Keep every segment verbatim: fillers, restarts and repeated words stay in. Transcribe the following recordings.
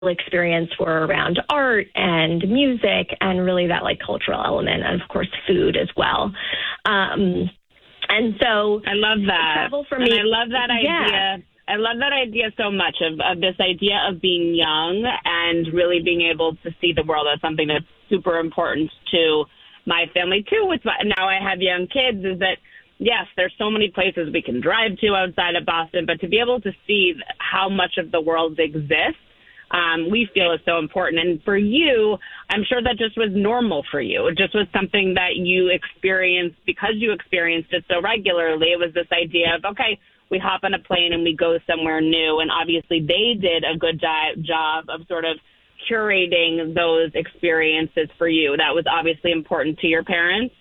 experience were around art and music and really that like cultural element, and of course food as well. Um, and so I love that. Travel for me, and I love that yeah. idea. I love that idea so much of, of this idea of being young and really being able to see the world as something that's super important to my family too. With my, now I have young kids, is that yes, there's so many places we can drive to outside of Boston, but to be able to see how much of the world exists, um, we feel is so important. And for you, I'm sure that just was normal for you. It just was something that you experienced because you experienced it so regularly. It was this idea of, okay, we hop on a plane and we go somewhere new. And obviously they did a good jo- job of sort of curating those experiences for you. That was obviously important to your parents.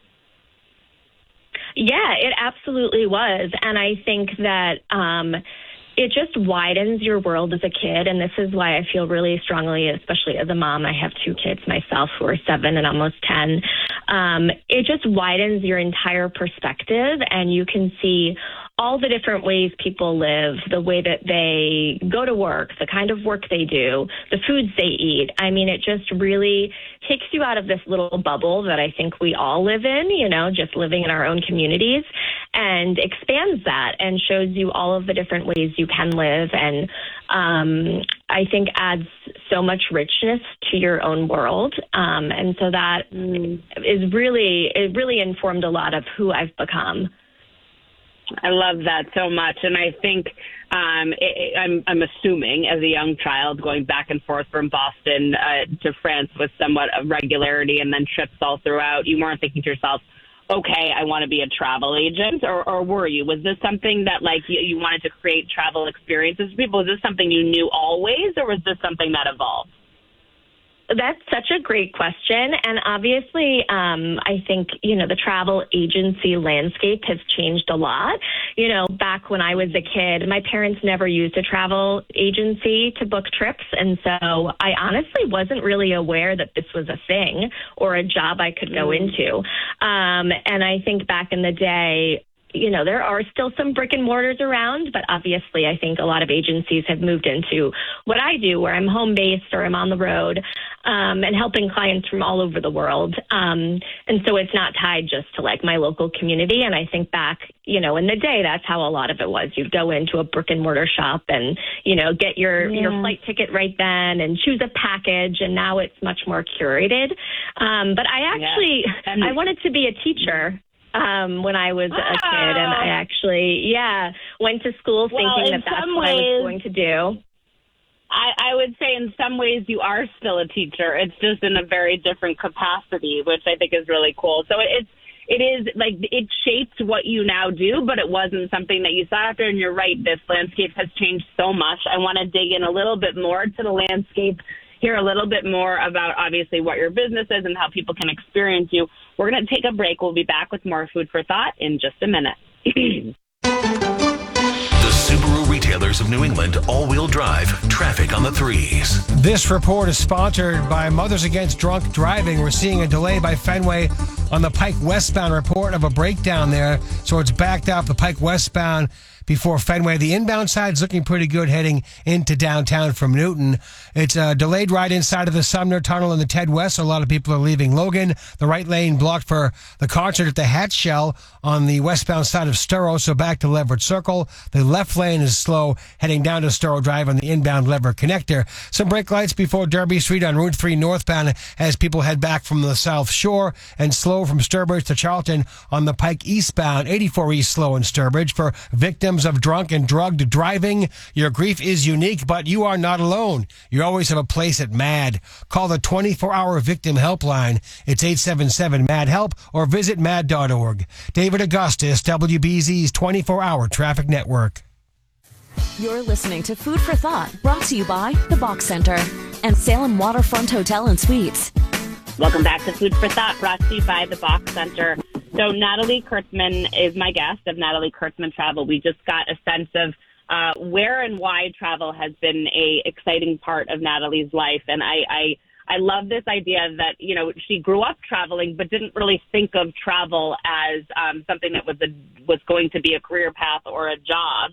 Yeah, it absolutely was. And I think that um, it just widens your world as a kid. And this is why I feel really strongly, especially as a mom. I have two kids myself who are seven and almost ten. Um, it just widens your entire perspective, and you can see all the different ways people live, the way that they go to work, the kind of work they do, the foods they eat. I mean, it just really takes you out of this little bubble that I think we all live in, you know, just living in our own communities, and expands that and shows you all of the different ways you can live. And um, I think adds so much richness to your own world. Um, and so that mm, is really, it really informed a lot of who I've become. I love that so much. And I think um, it, I'm, I'm assuming as a young child going back and forth from Boston uh, to France with somewhat of regularity and then trips all throughout, you weren't thinking to yourself, okay, I want to be a travel agent, or, or were you? Was this something that like you, you wanted to create travel experiences for people? Was this something you knew always, or was this something that evolved? That's such a great question. And obviously, um, I think, you know, the travel agency landscape has changed a lot. You know, back when I was a kid, my parents never used a travel agency to book trips. And so I honestly wasn't really aware that this was a thing or a job I could go mm. into. Um, and I think back in the day, you know, there are still some brick and mortars around, but obviously I think a lot of agencies have moved into what I do, where I'm home based or I'm on the road um, and helping clients from all over the world. Um, and so it's not tied just to like my local community. And I think back, you know, in the day, that's how a lot of it was. You'd go into a brick and mortar shop and, you know, get your, yeah. your flight ticket right then and choose a package. And now it's much more curated. Um, but I actually, yeah. I wanted to be a teacher. Um, when I was a kid, and I actually, yeah, went to school thinking well, that that's ways, what I was going to do. I, I would say in some ways you are still a teacher. It's just in a very different capacity, which I think is really cool. So it's, it is like it shaped what you now do, but it wasn't something that you sought after. And you're right, this landscape has changed so much. I want to dig in a little bit more to the landscape, hear a little bit more about obviously what your business is and how people can experience you. We're going to take a break. We'll be back with more Food for Thought in just a minute. The Subaru Retailers of New England all-wheel drive, traffic on the threes. This report is sponsored by Mothers Against Drunk Driving. We're seeing a delay by Fenway on the Pike westbound, report of a breakdown there. So it's backed up the Pike westbound before Fenway. The inbound side is looking pretty good heading into downtown from Newton. It's a delayed ride inside of the Sumner Tunnel in the Ted West. So a lot of people are leaving Logan. The right lane blocked for the concert at the Hatch Shell on the westbound side of Sturrow, so back to Leverett Circle. The left lane is slow heading down to Sturrow Drive on the inbound Leverett connector. Some brake lights before Derby Street on Route three northbound as people head back from the South Shore, and slow from Sturbridge to Charlton on the Pike eastbound. eighty-four East slow in Sturbridge. For victims of drunk and drugged driving, your grief is unique, but you are not alone. You always have a place at MAD. Call the twenty-four hour victim helpline. It's eight seven seven MAD HELP or visit mad dot org. David Augustus, W B Z's twenty-four hour traffic network. You're listening to Food for Thought, brought to you by The Box Center and Salem Waterfront Hotel and Suites. Welcome back to Food for Thought, brought to you by The Box Center. So Natalie Kurtzman is my guest of Natalie Kurtzman Travel. We just got a sense of uh, where and why travel has been a exciting part of Natalie's life. And I, I, I love this idea that, you know, she grew up traveling, but didn't really think of travel as um, something that was a, was going to be a career path or a job.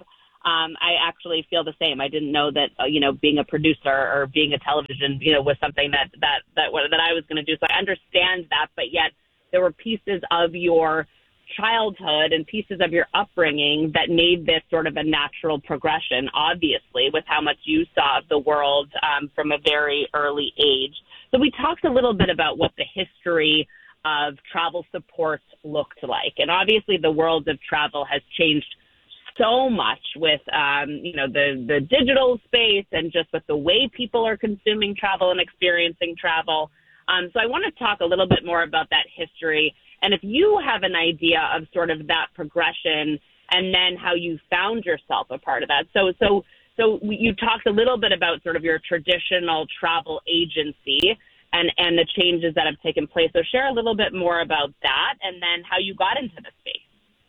Um, I actually feel the same. I didn't know that, uh, you know, being a producer or being a television, you know, was something that, that, that, that I was going to do. So I understand that, but yet there were pieces of your childhood and pieces of your upbringing that made this sort of a natural progression, obviously, with how much you saw of the world um, from a very early age. So we talked a little bit about what the history of travel support looked like. And obviously the world of travel has changed so much with, um, you know, the, the digital space and just with the way people are consuming travel and experiencing travel. Um, so I want to talk a little bit more about that history. And if you have an idea of sort of that progression and then how you found yourself a part of that. So, so, so you talked a little bit about sort of your traditional travel agency and, and the changes that have taken place. So share a little bit more about that and then how you got into the space.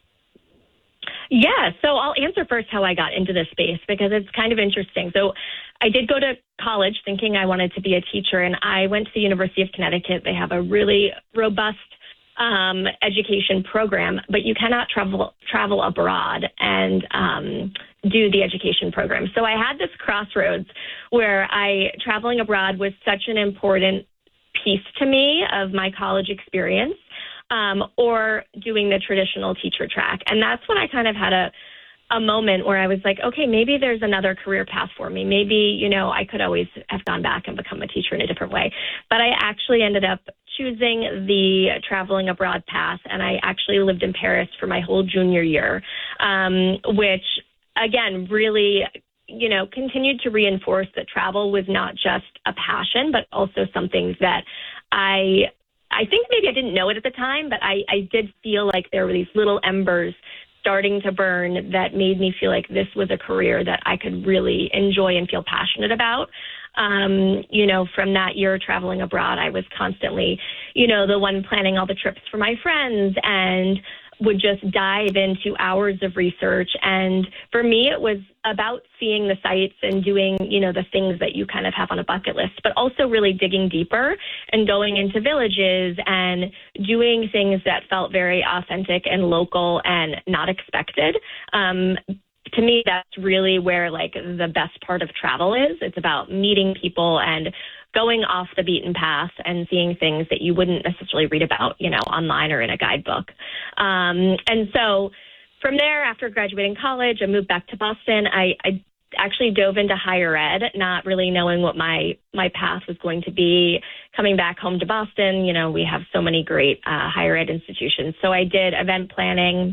Yeah, so I'll answer first how I got into this space because it's kind of interesting. So I did go to college thinking I wanted to be a teacher, and I went to the University of Connecticut. They have a really robust um, education program, but you cannot travel travel abroad and um, do the education program. So I had this crossroads where I traveling abroad was such an important piece to me of my college experience. Um, or doing the traditional teacher track. And that's when I kind of had a, a moment where I was like, okay, maybe there's another career path for me. Maybe, you know, I could always have gone back and become a teacher in a different way. But I actually ended up choosing the traveling abroad path. And I actually lived in Paris for my whole junior year, um, which, again, really, you know, continued to reinforce that travel was not just a passion, but also something that I I think maybe I didn't know it at the time, but I, I did feel like there were these little embers starting to burn that made me feel like this was a career that I could really enjoy and feel passionate about. Um, you know, from that year traveling abroad, I was constantly, you know, the one planning all the trips for my friends and would just dive into hours of research. And for me, it was about seeing the sites and doing, you know, the things that you kind of have on a bucket list, but also really digging deeper and going into villages and doing things that felt very authentic and local and not expected. Um, to me, that's really where like the best part of travel is. It's about meeting people and going off the beaten path and seeing things that you wouldn't necessarily read about, you know, online or in a guidebook. Um, and so from there, after graduating college, I moved back to Boston. I, I actually dove into higher ed, not really knowing what my, my path was going to be. Coming back home to Boston, you know, we have so many great uh, higher ed institutions. So I did event planning,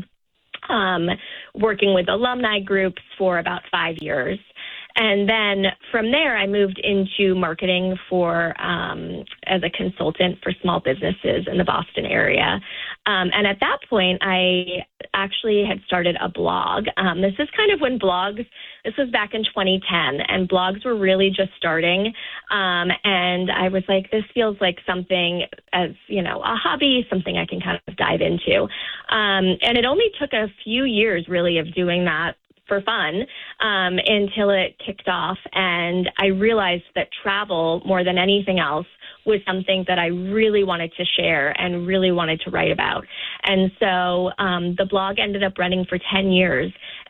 um, working with alumni groups for about five years. And then from there, I moved into marketing for um, as a consultant for small businesses in the Boston area. Um, and at that point, I actually had started a blog. Um, this is kind of when blogs, this was back in twenty ten, and blogs were really just starting. Um, and I was like, this feels like something as, you know, a hobby, something I can kind of dive into. Um, and it only took a few years really of doing that for fun um, until it kicked off. And I realized that travel, more than anything else, was something that I really wanted to share and really wanted to write about. And so um, the blog ended up running for ten years,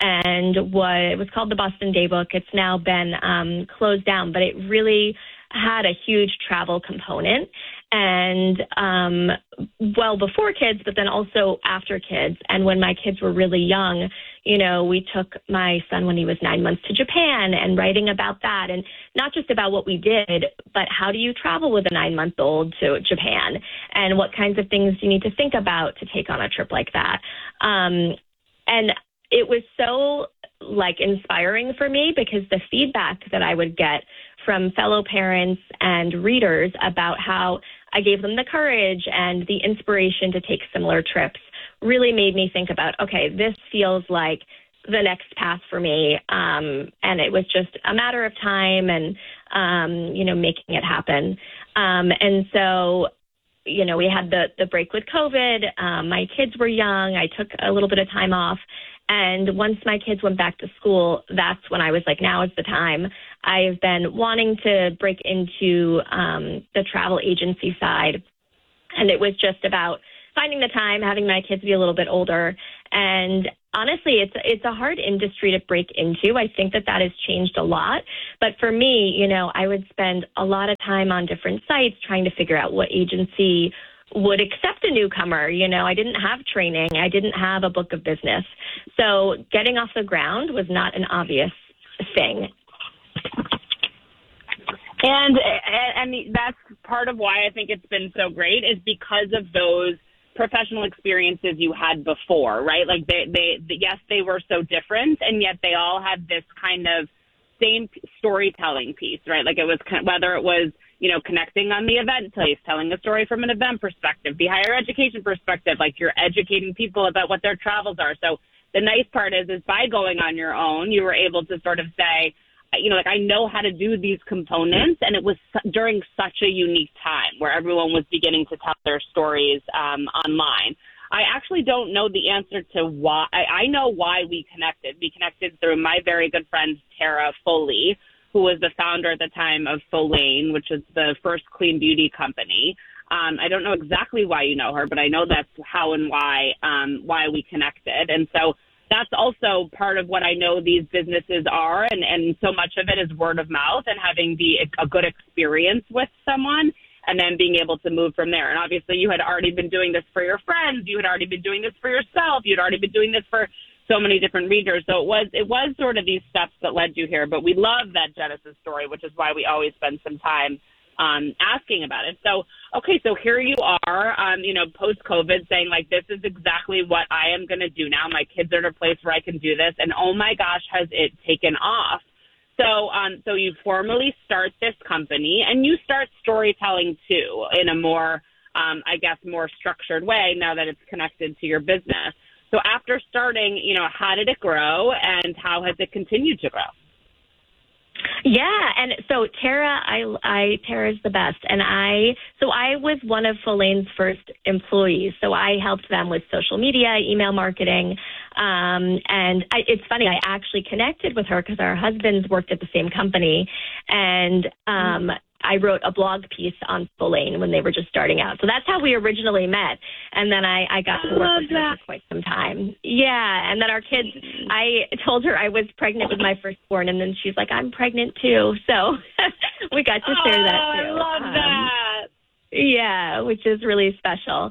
and what, it was called the Boston Daybook. It's now been um, closed down, but it really had a huge travel component. And um, well before kids, but then also after kids. And when my kids were really young, you know, we took my son when he was nine months to Japan and writing about that. And not just about what we did, but how do you travel with a nine-month-old to Japan? And what kinds of things do you need to think about to take on a trip like that? Um, and it was so, like, inspiring for me because the feedback that I would get from fellow parents and readers about how I gave them the courage and the inspiration to take similar trips really made me think about, okay, this feels like the next path for me. Um, and it was just a matter of time and, um, you know, making it happen. Um, and so, you know, we had the, the break with COVID. Um, my kids were young. I took a little bit of time off. And once my kids went back to school, that's when I was like, now is the time. I've been wanting to break into um, the travel agency side. And it was just about finding the time, having my kids be a little bit older. And honestly, it's it's a hard industry to break into. I think that that has changed a lot. But for me, you know, I would spend a lot of time on different sites trying to figure out what agency would accept a newcomer. You know, I didn't have training. I didn't have a book of business. So getting off the ground was not an obvious thing. And, and and that's part of why I think it's been so great is because of those professional experiences you had before, right? Like they, they, yes, they were so different, and yet they all had this kind of same storytelling piece, right? Like it was, whether it was, you know, connecting on the event place, telling a story from an event perspective, the higher education perspective, like you're educating people about what their travels are. So the nice part is, is by going on your own, you were able to sort of say, you know, like I know how to do these components, and it was during such a unique time where everyone was beginning to tell their stories um, online. I actually don't know the answer to why. I, I know why we connected. We connected through my very good friend, Tara Foley, who was the founder at the time of Folane, which is the first clean beauty company. Um, I don't know exactly why you know her, but I know that's how and why um, why we connected. And so that's also part of what I know these businesses are, and, and so much of it is word of mouth and having the a good experience with someone and then being able to move from there. And obviously you had already been doing this for your friends. You had already been doing this for yourself. You'd already been doing this for so many different readers. So it was it was sort of these steps that led you here. But we love that Genesis story, which is why we always spend some time um, asking about it. So, okay, so here you are, um, you know, post-COVID saying, like, this is exactly what I am going to do now. My kids are in a place where I can do this. And, oh, my gosh, has it taken off. So um, so you formally start this company, and you start storytelling, too, in a more, um, I guess, more structured way now that it's connected to your business. So after starting, you know, how did it grow, and how has it continued to grow? Yeah, and so Tara, I, I Tara's the best, and I so I was one of Folane's first employees. So I helped them with social media, email marketing, um, and I, it's funny. I actually connected with her because our husbands worked at the same company, and um, I wrote a blog piece on Folane when they were just starting out. So that's how we originally met. And then I, I got to work with her for quite some time. Yeah. And then our kids, I told her I was pregnant with my firstborn, and then she's like, I'm pregnant too. So we got to share that too. I love um, that. Yeah, which is really special.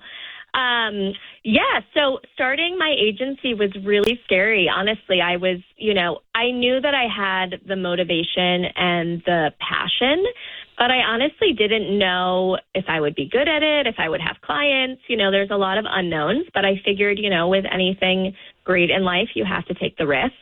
Um, yeah, so starting my agency was really scary. Honestly, I was, you know, I knew that I had the motivation and the passion, but I honestly didn't know if I would be good at it, if I would have clients. You know, there's a lot of unknowns, but I figured, you know, with anything great in life, you have to take the risk.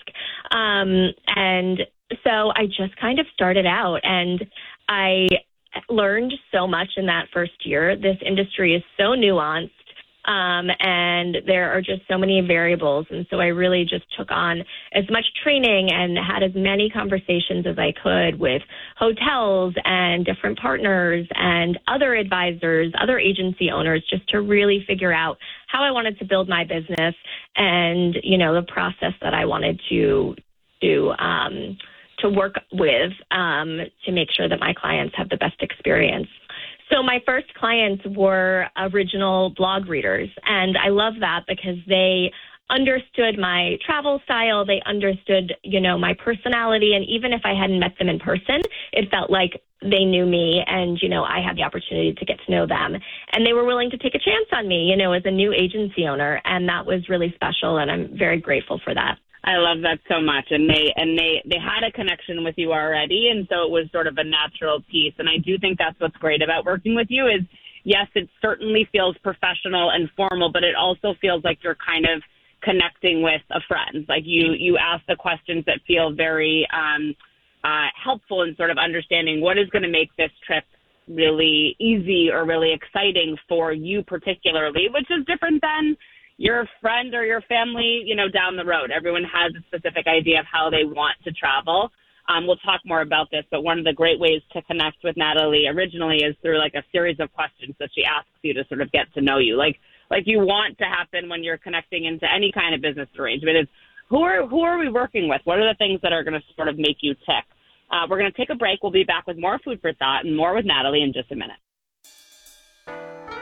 Um, and so I just kind of started out, and I learned so much in that first year. This industry is so nuanced. Um, and there are just so many variables. And so I really just took on as much training and had as many conversations as I could with hotels and different partners and other advisors, other agency owners, just to really figure out how I wanted to build my business and, you know, the process that I wanted to do, um, to work with, um, to make sure that my clients have the best experience. So my first clients were original blog readers, and I love that because they understood my travel style. They understood, you know, my personality. And even if I hadn't met them in person, it felt like they knew me, and, you know, I had the opportunity to get to know them. And they were willing to take a chance on me, you know, as a new agency owner. And that was really special, and I'm very grateful for that. I love that so much. And they and they, they had a connection with you already, and so it was sort of a natural piece. And I do think that's what's great about working with you is, yes, it certainly feels professional and formal, but it also feels like you're kind of connecting with a friend. Like you, you ask the questions that feel very um, uh, helpful in sort of understanding what is going to make this trip really easy or really exciting for you particularly, which is different than your friend or your family, you know, down the road. Everyone has a specific idea of how they want to travel. Um, we'll talk more about this, but one of the great ways to connect with Natalie originally is through like a series of questions that she asks you to sort of get to know you. Like, like you want to happen when you're connecting into any kind of business arrangement is who are, who are we working with? What are the things that are going to sort of make you tick? Uh, we're going to take a break. We'll be back with more Food for Thought and more with Natalie in just a minute.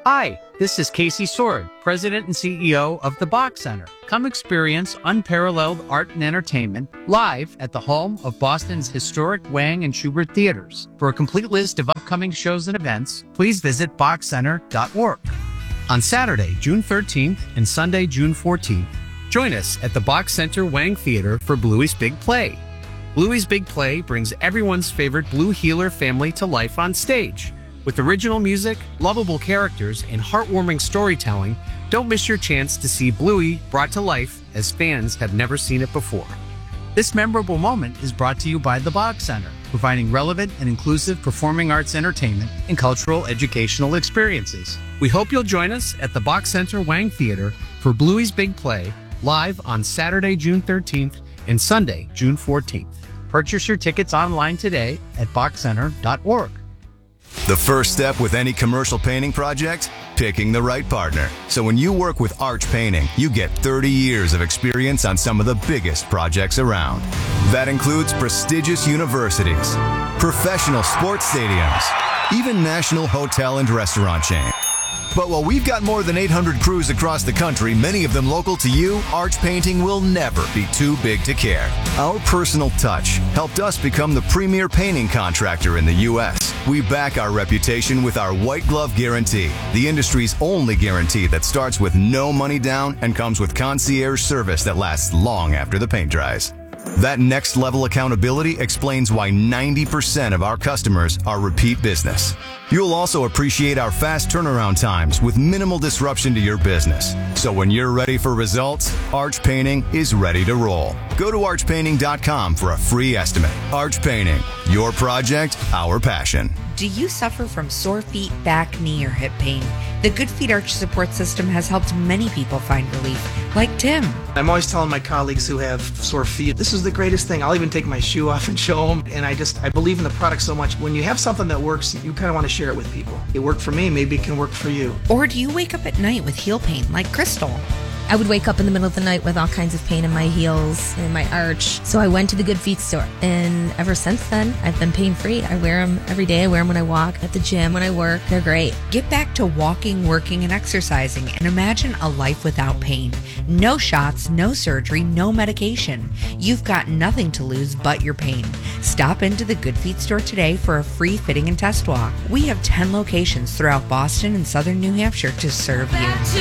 Hi, this is Casey Sword, President and C E O of the Bach Center. Come experience unparalleled art and entertainment live at the home of Boston's historic Wang and Schubert theaters. For a complete list of upcoming shows and events, please visit bach center dot org. On Saturday, June thirteenth and Sunday, June fourteenth, join us at the Bach Center Wang Theater for Bluey's Big Play. Bluey's Big Play brings everyone's favorite Blue Heeler family to life on stage. With original music, lovable characters, and heartwarming storytelling, don't miss your chance to see Bluey brought to life as fans have never seen it before. This memorable moment is brought to you by the Bach Center, providing relevant and inclusive performing arts entertainment and cultural educational experiences. We hope you'll join us at the Bach Center Wang Theater for Bluey's Big Play, live on Saturday, June thirteenth and Sunday, June fourteenth. Purchase your tickets online today at bach center dot org. The first step with any commercial painting project? Picking the right partner. So when you work with Arch Painting, you get thirty years of experience on some of the biggest projects around. That includes prestigious universities, professional sports stadiums, even national hotel and restaurant chains. But while we've got more than eight hundred crews across the country, many of them local to you, Arch Painting will never be too big to care. Our personal touch helped us become the premier painting contractor in the U S We back our reputation with our White Glove Guarantee, the industry's only guarantee that starts with no money down and comes with concierge service that lasts long after the paint dries. That next level accountability explains why ninety percent of our customers are repeat business. You'll also appreciate our fast turnaround times with minimal disruption to your business. So when you're ready for results, Arch Painting is ready to roll. Go to arch painting dot com for a free estimate. Arch Painting, your project, our passion. Do you suffer from sore feet, back, knee, or hip pain? The Good Feet Arch Support System has helped many people find relief, like Tim. I'm always telling my colleagues who have sore feet, this is the greatest thing. I'll even take my shoe off and show them. And I just, I believe in the product so much. When you have something that works, you kind of want to share it with people. It worked for me, maybe it can work for you. Or do you wake up at night with heel pain, like Crystal? I would wake up in the middle of the night with all kinds of pain in my heels and my arch. So I went to the Good Feet store. And ever since then, I've been pain-free. I wear them every day. I wear them when I walk, at the gym, when I work. They're great. Get back to walking, working, and exercising, and imagine a life without pain. No shots, no surgery, no medication. You've got nothing to lose but your pain. Stop into the Good Feet store today for a free fitting and test walk. We have ten locations throughout Boston and southern New Hampshire to serve you.